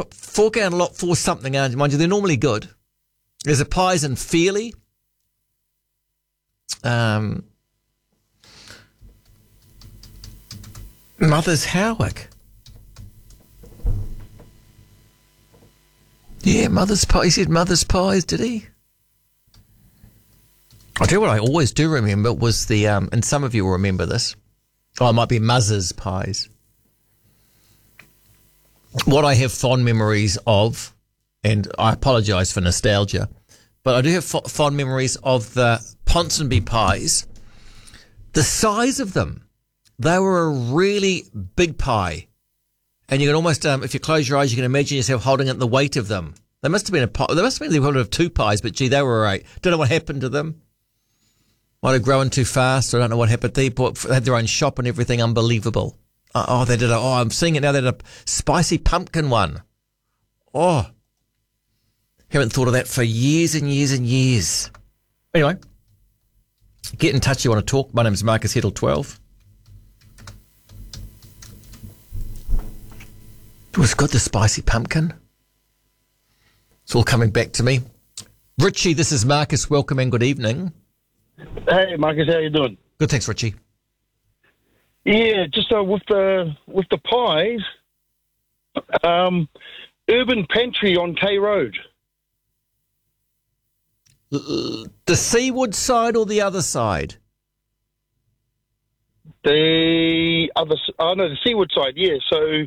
fork out a lot for something, aren't you? Mind you, they're normally good. There's a pies in Fairley. Mother's Howick. Yeah, Mother's Pie. He said Mother's Pies, did he? I'll tell you what I always do remember was the, and some of you will remember this. Oh, it might be Muz's Pies. What I have fond memories of, and I apologise for nostalgia, but I do have fond memories of the Ponsonby pies. The size of them, they were a really big pie. And you can almost, if you close your eyes, you can imagine yourself holding it, the weight of them. There must have been the equivalent of 2 pies, but gee, they were right. Don't know what happened to them. Might have grown too fast. I don't know what happened. They had their own shop and everything. Unbelievable. They did I'm seeing it now. They did a spicy pumpkin one. Oh, haven't thought of that for years and years and years. Anyway, get in touch if you want to talk. My name's Marcus Heddle 12. Was got the spicy pumpkin. It's all coming back to me. Richie, this is Marcus. Welcome and good evening. Hey, Marcus, how you doing? Good, thanks, Richie. Yeah, just with the pies, Urban Pantry on K Road. The Seawood side or the other side? The Seawood side. Yeah. So,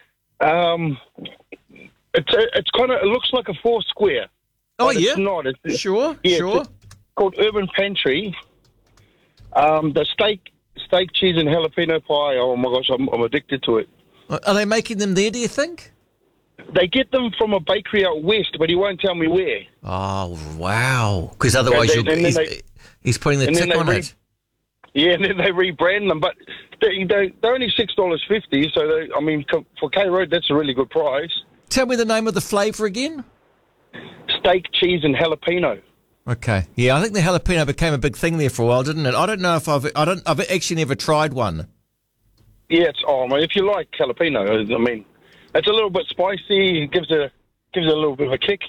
it's kind of, it looks like a 4 square. Oh yeah. It's not. Sure. It's called Urban Pantry. The steak, cheese, and jalapeno pie. Oh my gosh, I'm addicted to it. Are they making them there, do you think? They get them from a bakery out west, but he won't tell me where. Oh wow! Because otherwise, he's putting the tick on it. Yeah, and then they rebrand them, but they're only $6.50. So for K Road, that's a really good price. Tell me the name of the flavour again. Steak, cheese, and jalapeno. Okay, yeah, I think the jalapeno became a big thing there for a while, didn't it? I don't know if I've actually never tried one. Yeah, if you like jalapeno, it's a little bit spicy. It gives it a little bit of a kick.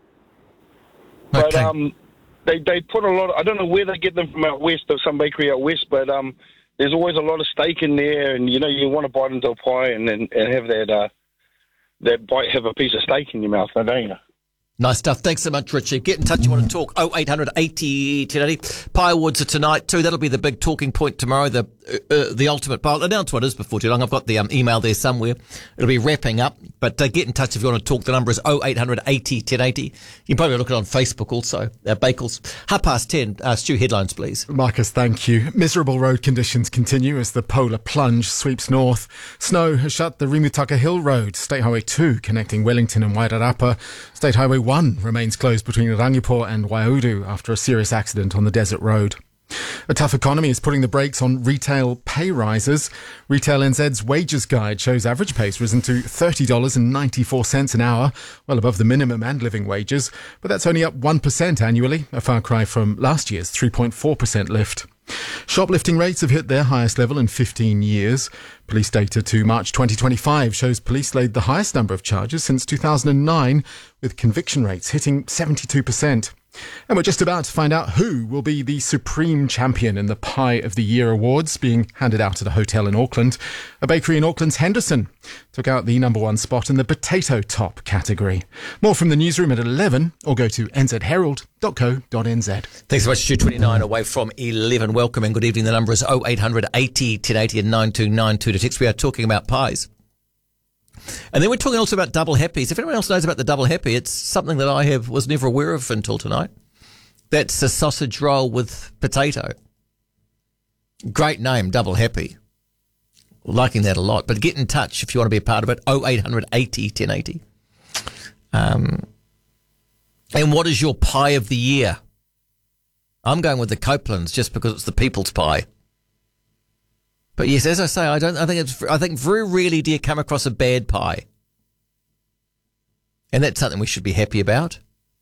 Okay. But they put a lot. I don't know where they get them from out west or some bakery out west, but there's always a lot of steak in there, and you want to bite into a pie and have that bite, have a piece of steak in your mouth, don't you? Nice stuff. Thanks so much, Richie. Get in touch. You want to talk? 0800 80 1080. Pie Awards are tonight too. That'll be the big talking point tomorrow. The ultimate pie. I'll announce what it is before too long. I've got the email there somewhere. It'll be wrapping up. But get in touch if you want to talk. The number is 0800 80 1080. You can probably look it on Facebook also. Bakels. 10:30. Stu, headlines, please. Marcus, thank you. Miserable road conditions continue as the polar plunge sweeps north. Snow has shut the Rimutaka Hill Road, State Highway 2 connecting Wellington and Wairarapa. State Highway 1 remains closed between Rangipo and Waiuru after a serious accident on the desert road. A tough economy is putting the brakes on retail pay rises. Retail NZ's wages guide shows average pay's risen to $30.94 an hour, well above the minimum and living wages, but that's only up 1% annually, a far cry from last year's 3.4% lift. Shoplifting rates have hit their highest level in 15 years. Police data to March 2025 shows police laid the highest number of charges since 2009, with conviction rates hitting 72%. And we're just about to find out who will be the supreme champion in the Pie of the Year awards being handed out at a hotel in Auckland. A bakery in Auckland's Henderson took out the number 1 spot in the potato top category. More from the newsroom at 11 or go to nzherald.co.nz. Thanks so much, Stu. 29 away from 11. Welcome and good evening. The number is 0800 80 1080 and 9292 to text. We are talking about pies. And then we're talking also about double happies. If anyone else knows about the double happy, it's something that I was never aware of until tonight. That's a sausage roll with potato. Great name, double happy. Liking that a lot. But get in touch if you want to be a part of it. 0800 80 1080. And what is your pie of the year? I'm going with the Copelands just because it's the people's pie. But yes, as I say, I think very rarely do you come across a bad pie. And that's something we should be happy about.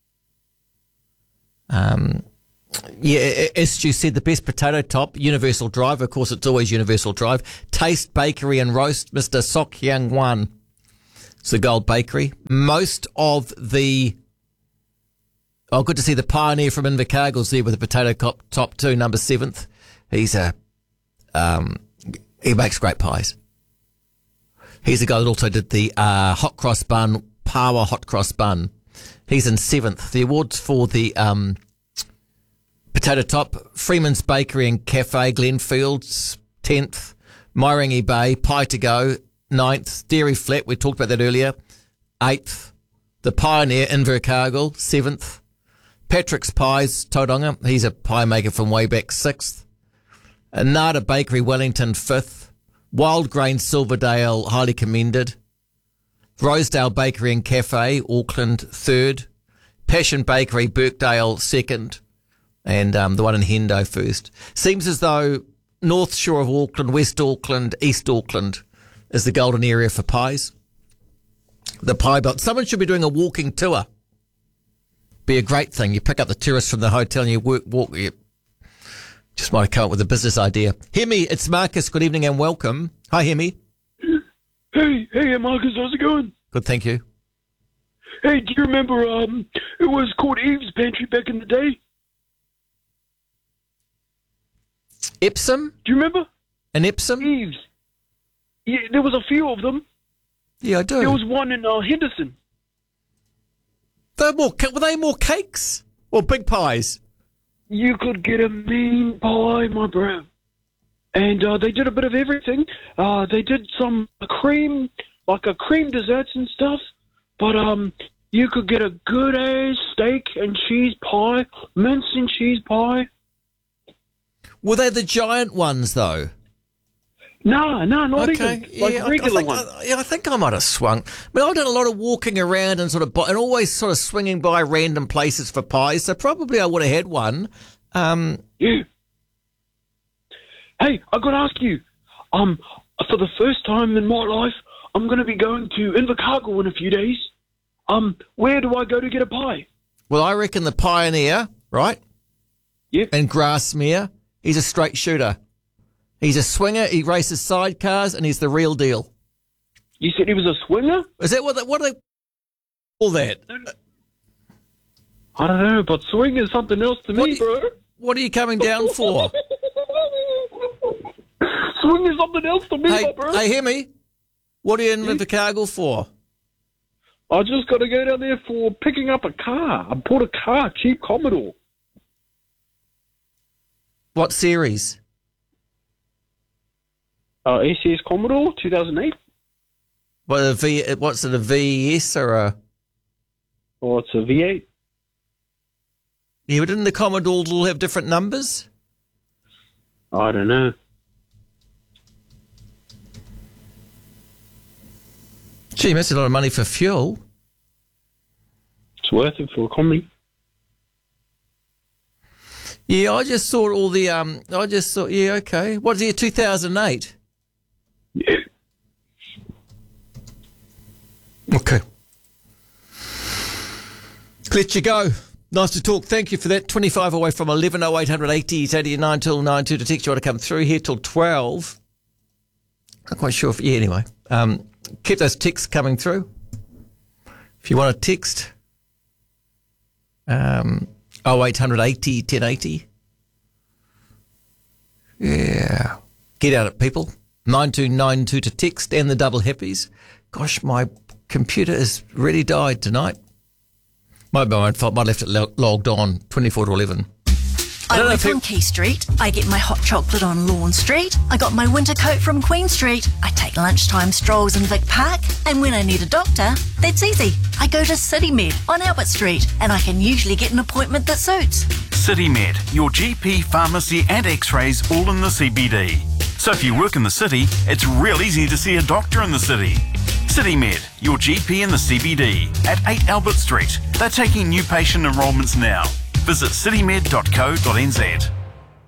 As Stu said, the best potato top, Universal Drive. Of course, it's always Universal Drive. Taste, Bakery and Roast, Mr. Sok Hyang Wan. It's the Gold Bakery. Most of the... Oh, good to see the Pioneer from Invercargill's there with the potato top 2, number 7th. He's he makes great pies. He's the guy that also did the hot cross bun, Power hot cross bun. He's in 7th. The awards for the potato top, Freeman's Bakery and Cafe, Glenfields, 10th. Mairangi Bay, Pie to Go, 9th. Dairy Flat, we talked about that earlier, 8th. The Pioneer, Invercargill, 7th. Patrick's Pies, Tauranga, he's a pie maker from way back, 6th. Nada Bakery, Wellington, 5th. Wild Grain, Silverdale, highly commended. Rosedale Bakery and Cafe, Auckland, 3rd. Passion Bakery, Birkdale, 2nd. And the one in Hendo, 1st. Seems as though North Shore of Auckland, West Auckland, East Auckland is the golden area for pies. The pie belt. Someone should be doing a walking tour. Be a great thing. You pick up the tourists from the hotel and you walk. You just might have come up with a business idea. Hemi, it's Marcus. Good evening and welcome. Hi, Hemi. Hey, Marcus, how's it going? Good, thank you. Hey, do you remember, it was called Eve's Pantry back in the day? Epsom? Do you remember? In Epsom? Eve's. Yeah, there was a few of them. Yeah, I do. There was one in Henderson. Were they more cakes or big pies? You could get a mean pie, my bro. And they did a bit of everything. They did some cream, like a cream desserts and stuff. But you could get a good-ass steak and cheese pie, mince and cheese pie. Were they the giant ones, though? No, not even. Like regular ones. I think I might have swung. I mean, I've done a lot of walking around and and always sort of swinging by random places for pies, so probably I would have had one. Yeah. Hey, I got to ask you, for the first time in my life, I'm going to be going to Invercargill in a few days. Where do I go to get a pie? Well, I reckon the Pioneer, right? Yep. And Grassmere, he's a straight shooter. He's a swinger, he races sidecars, and he's the real deal. You said he was a swinger? Is that what do they call that? I don't know, but swing is something else to me, bro. What are you coming down for? Swing is something else to me, bro. Hey, Hemi, what are you in Invercargill for? I just got to go down there for picking up a car. I bought a car, cheap Commodore. What series? ACS Commodore, 2008. What's it, a VS or a... Oh, it's a V8. Yeah, but didn't the Commodores all have different numbers? I don't know. Gee, that's a lot of money for fuel. It's worth it for a combi. Yeah, I just saw all the... yeah, okay. What's the year, 2008? Yeah. Okay. Let you go. Nice to talk. Thank you for that. 25 away from 11, 0800 80 89 till 92 to text. You want to come through here till 12. Not quite sure if... Yeah, anyway. Keep those texts coming through. If you want to text, 0800 80 1080. Yeah. Get at it, people. 9292 to text and the double happies. Gosh, my computer has really died tonight. Might be my fault. Might have left it logged on 24 to 11. I live on Key Street. I get my hot chocolate on Lawn Street. I got my winter coat from Queen Street. I take lunchtime strolls in Vic Park. And when I need a doctor, that's easy. I go to CityMed on Albert Street, and I can usually get an appointment that suits. CityMed, your GP, pharmacy and x-rays all in the CBD. So if you work in the city, it's real easy to see a doctor in the city. CityMed, your GP in the CBD at 8 Albert Street. They're taking new patient enrolments now. Visit citymed.co.nz.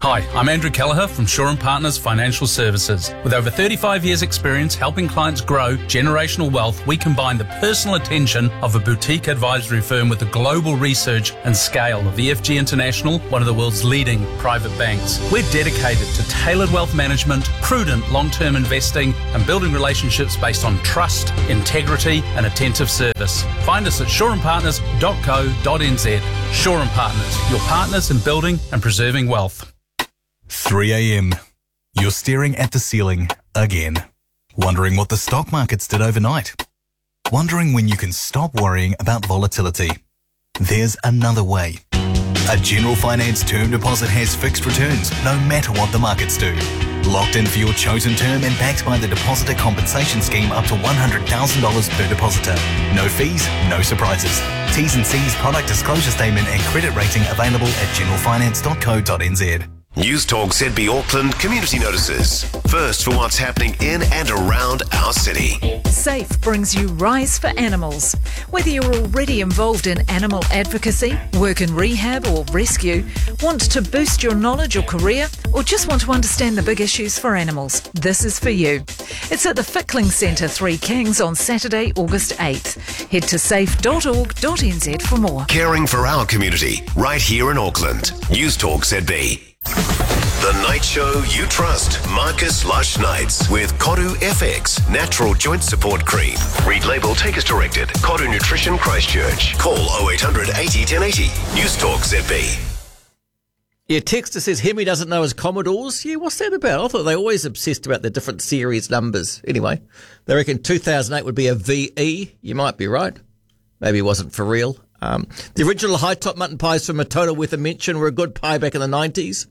Hi, I'm Andrew Kelleher from Shaw & Partners Financial Services. With over 35 years' experience helping clients grow generational wealth, we combine the personal attention of a boutique advisory firm with the global research and scale of EFG International, one of the world's leading private banks. We're dedicated to tailored wealth management, prudent long-term investing, and building relationships based on trust, integrity, and attentive service. Find us at shawandpartners.co.nz. Shaw & Partners, your partners in building and preserving wealth. 3 a.m. You're staring at the ceiling again. Wondering what the stock markets did overnight. Wondering when you can stop worrying about volatility. There's another way. A General Finance term deposit has fixed returns no matter what the markets do. Locked in for your chosen term and backed by the Depositor Compensation Scheme up to $100,000 per depositor. No fees, no surprises. T's and C's, product disclosure statement and credit rating available at generalfinance.co.nz. News Talk ZB Auckland community notices. First for what's happening in and around our city. SAFE brings you Rise for Animals. Whether you're already involved in animal advocacy, work in rehab or rescue, want to boost your knowledge or career, or just want to understand the big issues for animals, this is for you. It's at the Fickling Centre, Three Kings on Saturday, August 8th. Head to safe.org.nz for more. Caring for our community, right here in Auckland. News Talk ZB. The night show you trust. Marcus Lush Nights with Koru FX Natural Joint Support Cream. Read label, take as directed. Koru Nutrition Christchurch. Call 0800 80 1080. News Talk ZB. Yeah, Texter says Hemi doesn't know his Commodores. Yeah, what's that about? I thought they always obsessed about the different series numbers. Anyway, they reckon 2008 would be a VE. You might be right. Maybe it wasn't for real. The original high top mutton pies from Matona with a mention were a good pie back in the 90s.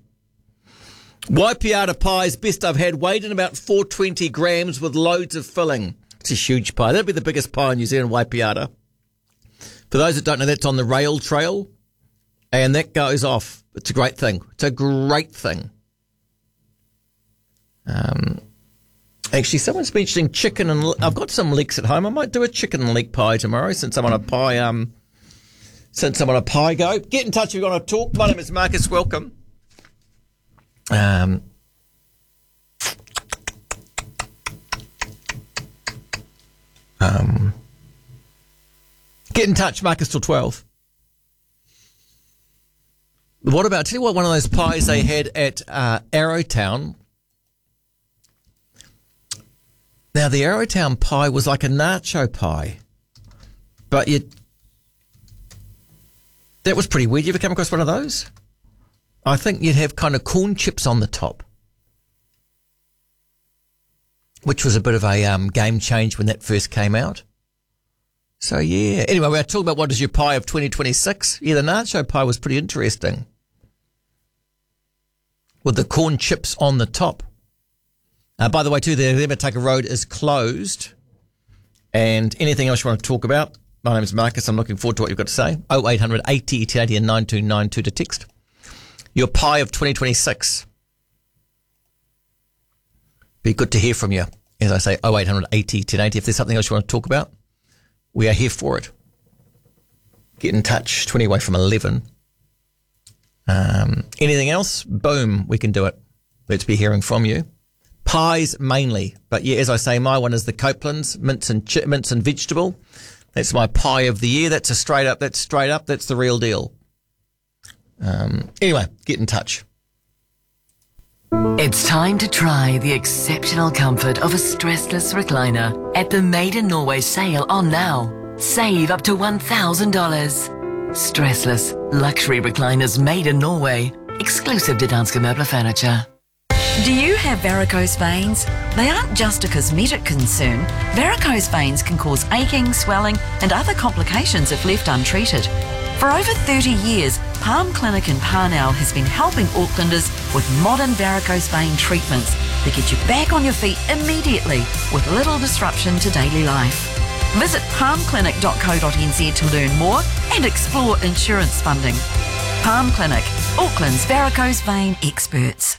Waipiata pies, best I've had, weighed in about 420 grams with loads of filling. It's a huge pie. That'd be the biggest pie in New Zealand, Waipiata. For those that don't know, that's on the rail trail, and that goes off. It's a great thing. It's a great thing. Actually, someone's mentioning chicken, and I've got some leeks at home. I might do a chicken and leek pie tomorrow since I'm on a pie. Since I'm on a pie go. Get in touch if you want to talk. My name is Marcus. Welcome. Get in touch, Marcus till 12. What about, tell you what, one of those pies they had at Arrowtown. Now, the Arrowtown pie was like a nacho pie, but that was pretty weird. You ever come across one of those? I think you'd have kind of corn chips on the top, which was a bit of a game change when that first came out. So, yeah. Anyway, we're talking about what is your pie of 2026. Yeah, the nacho pie was pretty interesting with the corn chips on the top. By the way, too, the Rimutaka Road is closed. And anything else you want to talk about? My name is Marcus. I'm looking forward to what you've got to say. 0800 80 1080 and 9292 to text. Your pie of 2026. Be good to hear from you. As I say, 0800 80 1080. If there's something else you want to talk about, we are here for it. Get in touch. 20 away from 11. Anything else? Boom, we can do it. Let's be hearing from you. Pies mainly. But yeah, as I say, my one is the Copeland's mince and vegetable. That's my pie of the year. That's straight up. That's the real deal. Anyway, get in touch. It's time to try the exceptional comfort of a stressless recliner at the Made in Norway sale on now. Save up to $1,000. Stressless luxury recliners made in Norway. Exclusive to Danske Møbler Furniture. Do you have varicose veins? They aren't just a cosmetic concern. Varicose veins can cause aching, swelling, and other complications if left untreated. For over 30 years, Palm Clinic in Parnell has been helping Aucklanders with modern varicose vein treatments that get you back on your feet immediately with little disruption to daily life. Visit palmclinic.co.nz to learn more and explore insurance funding. Palm Clinic, Auckland's varicose vein experts.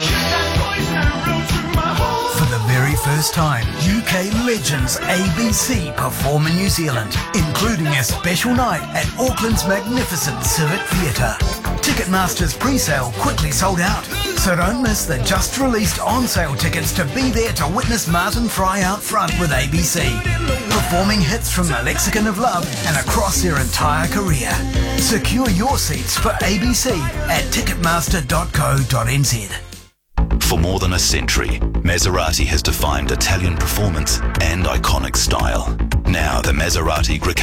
For the very first time, UK legends ABC perform in New Zealand, including a special night at Auckland's magnificent Civic Theatre. Ticketmaster's pre-sale quickly sold out, so don't miss the just-released on-sale tickets to be there to witness Martin Fry out front with ABC, performing hits from the Lexicon of Love and across their entire career. Secure your seats for ABC at ticketmaster.co.nz. For more than a century, Maserati has defined Italian performance and iconic style. Now the Maserati